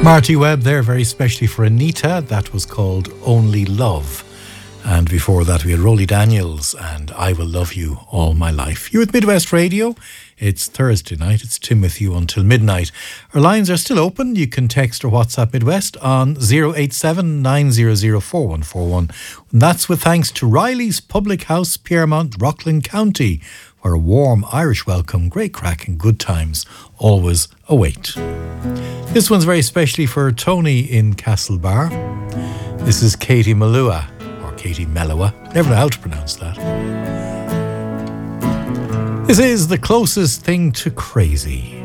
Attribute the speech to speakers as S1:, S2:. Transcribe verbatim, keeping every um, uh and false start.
S1: Marty Webb there, very specially for Anita. That was called Only Love. And before that, we had Rolly Daniels and I Will Love You All My Life. You're with Midwest Radio. It's Thursday night. It's Tim with you until midnight. Our lines are still open. You can text or WhatsApp Midwest on zero eight seven, nine hundred, four one four one. And that's with thanks to Riley's Public House, Piermont, Rockland County, where a warm Irish welcome, great crack and good times always await. This one's very specially for Tony in Castlebar. This is Katie Melua. Katie Melua. Never know how to pronounce that. This is the closest thing to crazy.